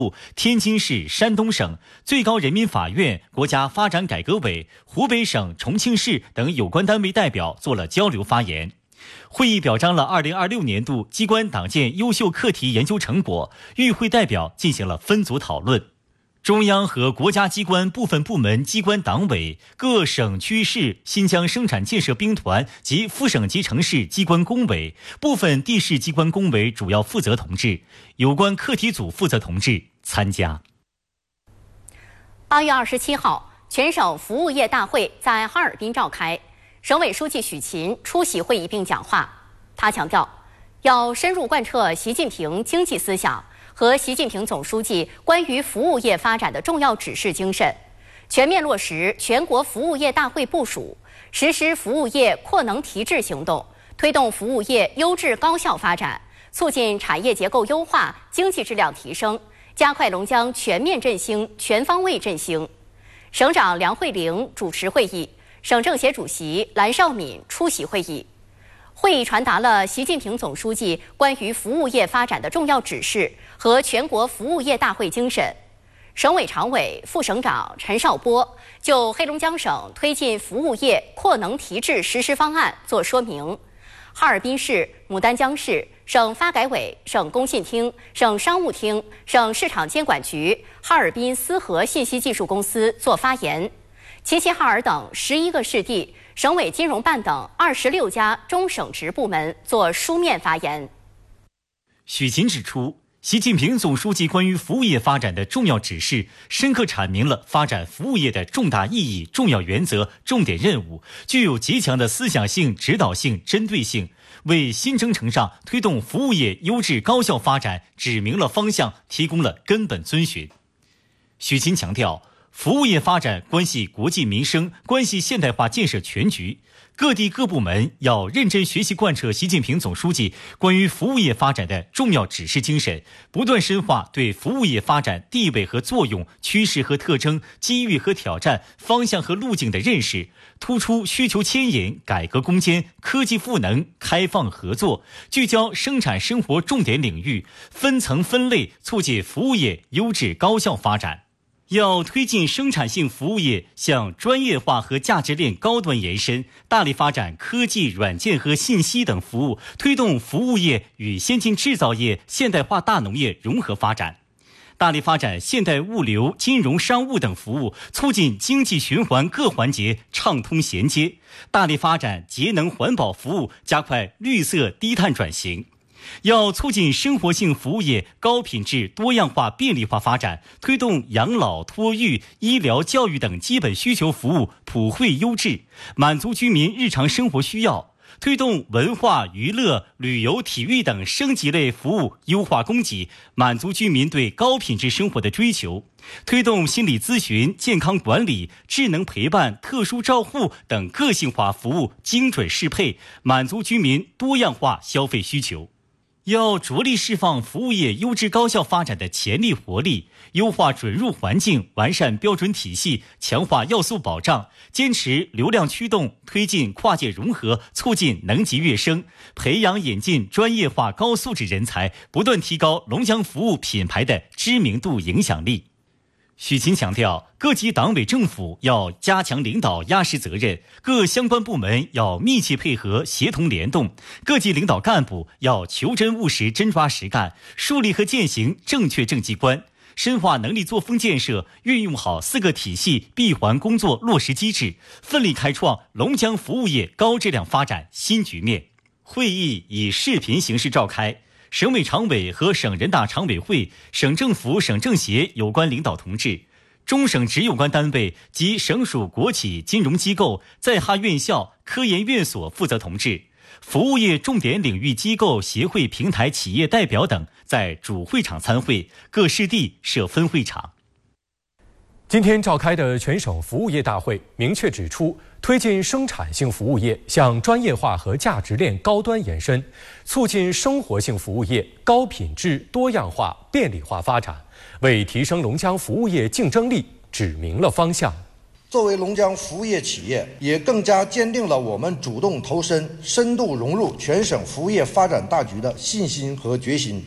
天津市、山东省、最高人民法院、国家发展改革委、湖北省、重庆市等有关单位代表做了交流发言。会议表彰了2026年度机关党建优秀课题研究成果，与会代表进行了分组讨论。中央和国家机关部分部门机关党委、各省区市新疆生产建设兵团及副省级城市机关工委、部分地市机关工委主要负责同志、有关课题组负责同志参加。 8月27号，全省服务业大会在哈尔滨召开，省委书记许勤出席会议并讲话。他强调，要深入贯彻习近平经济思想和习近平总书记关于服务业发展的重要指示精神，全面落实全国服务业大会部署，实施服务业扩能提质行动，推动服务业优质高效发展，促进产业结构优化、经济质量提升，加快龙江全面振兴、全方位振兴。省长梁慧玲主持会议，省政协主席蓝绍敏出席会议。会议传达了习近平总书记关于服务业发展的重要指示和全国服务业大会精神。省委常委、副省长陈少波就黑龙江省推进服务业扩能提质实施方案作说明。哈尔滨市、牡丹江市、省发改委、省工信厅、省商务厅、省市场监管局、哈尔滨思和信息技术公司作发言。齐齐哈尔等11个市地、省委金融办等26家中省直部门作书面发言。 许勤指出，习近平总书记关于服务业发展的重要指示，深刻阐明了发展服务业的重大意义、重要原则、重点任务，具有极强的思想性、指导性、针对性，为新征程上推动服务业优质高效发展指明了方向，提供了根本遵循。许勤强调，服务业发展关系国计民生，关系现代化建设全局。各地各部门要认真学习贯彻习近平总书记关于服务业发展的重要指示精神，不断深化对服务业发展地位和作用、趋势和特征、机遇和挑战、方向和路径的认识，突出需求牵引、改革攻坚、科技赋能、开放合作，聚焦生产生活重点领域，分层分类促进服务业优质高效发展。要推进生产性服务业向专业化和价值链高端延伸，大力发展科技、软件和信息等服务，推动服务业与先进制造业、现代化大农业融合发展。大力发展现代物流、金融、商务等服务，促进经济循环各环节畅通衔接。大力发展节能环保服务，加快绿色低碳转型。要促进生活性服务业高品质、多样化、便利化发展，推动养老、托育、医疗、教育等基本需求服务普惠优质，满足居民日常生活需要，推动文化娱乐、旅游、体育等升级类服务优化供给，满足居民对高品质生活的追求，推动心理咨询、健康管理、智能陪伴、特殊照护等个性化服务精准适配，满足居民多样化消费需求。要着力释放服务业优质高效发展的潜力活力，优化准入环境，完善标准体系，强化要素保障，坚持流量驱动，推进跨界融合，促进能级跃升，培养引进专业化高素质人才，不断提高龙江服务品牌的知名度影响力。许勤强调，各级党委政府要加强领导压实责任，各相关部门要密切配合协同联动，各级领导干部要求真务实、真抓实干，树立和践行正确政绩观，深化能力作风建设，运用好4个体系闭环工作落实机制，奋力开创龙江服务业高质量发展新局面。会议以视频形式召开，省委常委和省人大常委会、省政府、省政协有关领导同志、中省直有关单位及省属国企、金融机构、在哈院校、科研院所负责同志、服务业重点领域机构、协会、平台、企业代表等在主会场参会，各市地设分会场。 今天召开的全省服务业大会明确指出，推进生产性服务业向专业化和价值链高端延伸，促进生活性服务业高品质、多样化、便利化发展，为提升龙江服务业竞争力指明了方向。 作为龙江服务业企业，也更加坚定了我们主动投身、深度融入全省服务业发展大局的信心和决心。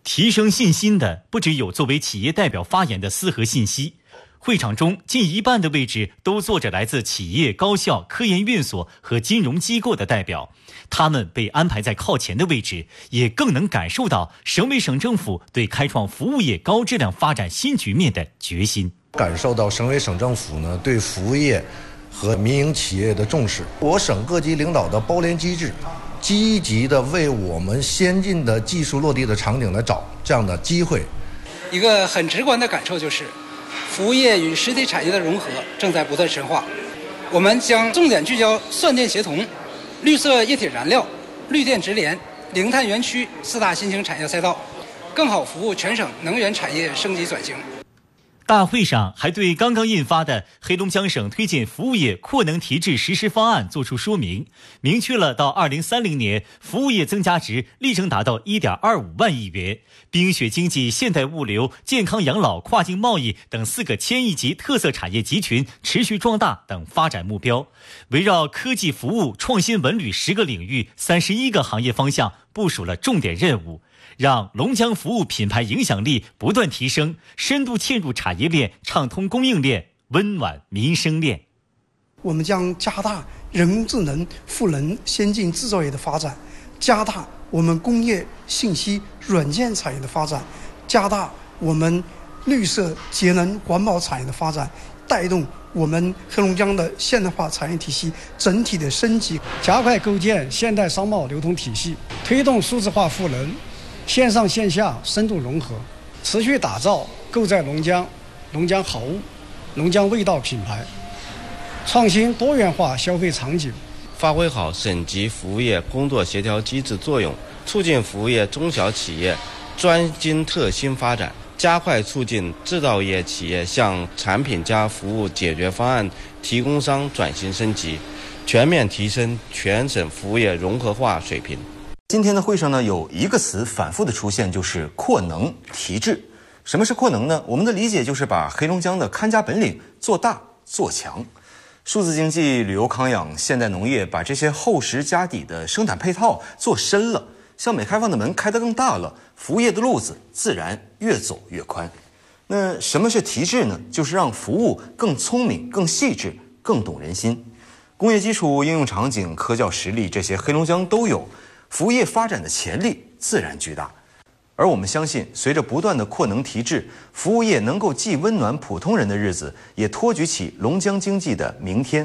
提升信心的不只有作为企业代表发言的思和信息，会场中近一半的位置都坐着来自企业、高校、科研院所和金融机构的代表，他们被安排在靠前的位置，也更能感受到省委省政府对开创服务业高质量发展新局面的决心， 感受到省委省政府呢对服务业和民营企业的重视，我省各级领导的包联机制，积极的为我们先进的技术落地的场景来找这样的机会。 一个很直观的感受就是，服务业与实体产业的融合正在不断深化。我们将重点聚焦算电协同、绿色液体燃料、绿电直联、零碳园区4大新型产业赛道，更好服务全省能源产业升级转型。 大会上还对刚刚印发的黑龙江省推进服务业扩能提质实施方案作出说明，明确了到2030年服务业增加值力争达到1.25万亿元，冰雪经济、现代物流、健康养老、跨境贸易等4个千亿级特色产业集群持续壮大等发展目标，围绕科技服务、创新文旅10个领域、31个行业方向部署了重点任务，让龙江服务品牌影响力不断提升，深度嵌入产业链，畅通供应链，温暖民生链。 我们将加大人工智能、赋能先进制造业的发展，加大我们工业信息软件产业的发展，加大我们绿色节能环保产业的发展，带动我们黑龙江的现代化产业体系整体的升级， 加快构建现代商贸流通体系，推动数字化赋能，线上线下深度融合，持续打造购在龙江、龙江好物、龙江味道品牌，创新多元化消费场景， 发挥好省级服务业工作协调机制作用，促进服务业中小企业专精特新发展，加快促进制造业企业向产品加服务解决方案提供商转型升级，全面提升全省服务业融合化水平。 今天的会上呢，有一个词反复的出现，就是扩能提质。什么是扩能呢？我们的理解就是把黑龙江的看家本领做大做强，数字经济、旅游康养、现代农业，把这些厚实家底的生产配套做深了，向美开放的门开得更大了，服务业的路子自然越走越宽。那什么是提质呢？就是让服务更聪明、更细致、更懂人心。工业基础、应用场景、科教实力，这些黑龙江都有，服务业发展的潜力自然巨大。而我们相信，随着不断的扩能提质，服务业能够既温暖普通人的日子，也托举起龙江经济的明天。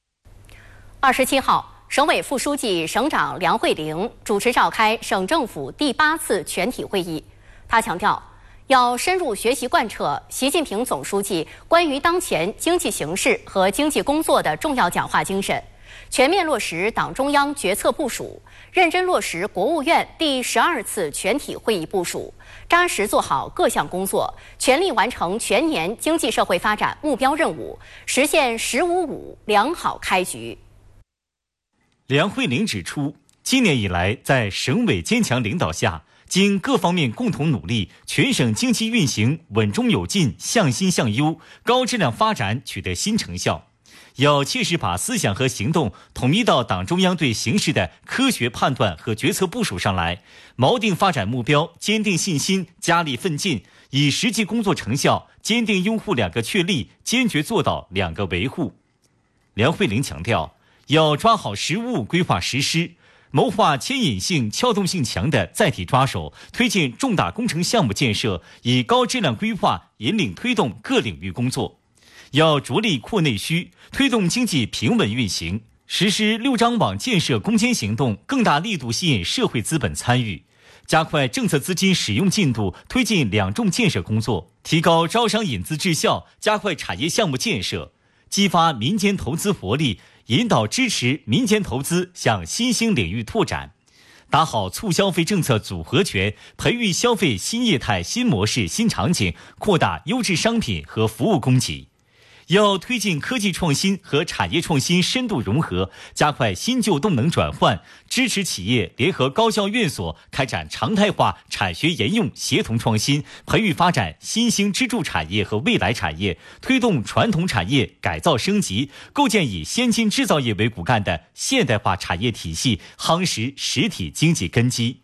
27号，省委副书记、省长梁慧玲主持召开省政府第8次全体会议。他强调，要深入学习贯彻习近平总书记关于当前经济形势和经济工作的重要讲话精神，全面落实党中央决策部署，认真落实国务院第12次全体会议部署，扎实做好各项工作，全力完成全年经济社会发展目标任务，实现“15-5”良好开局。 梁慧玲指出，今年以来，在省委坚强领导下，经各方面共同努力，全省经济运行稳中有进、向新向优，高质量发展取得新成效。要切实把思想和行动统一到党中央对形势的科学判断和决策部署上来，锚定发展目标，坚定信心，加力奋进，以实际工作成效坚定拥护2个确立，坚决做到2个维护。梁慧玲强调，要抓好“15-5”规划实施，谋划牵引性、撬动性强的载体抓手，推进重大工程项目建设，以高质量规划引领推动各领域工作。要着力扩内需，推动经济平稳运行，实施6张网建设攻坚行动，更大力度吸引社会资本参与，加快政策资金使用进度，推进2重建设工作，提高招商引资质效，加快产业项目建设，激发民间投资活力，引导支持民间投资向新兴领域拓展，打好促消费政策组合拳，培育消费新业态、新模式、新场景，扩大优质商品和服务供给。要推进科技创新和产业创新深度融合，加快新旧动能转换，支持企业联合高校院所开展常态化产学研用协同创新，培育发展新兴支柱产业和未来产业，推动传统产业改造升级，构建以先进制造业为骨干的现代化产业体系，夯实实体经济根基。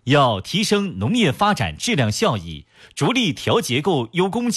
要提升农业发展质量效益，着力调结构优供给。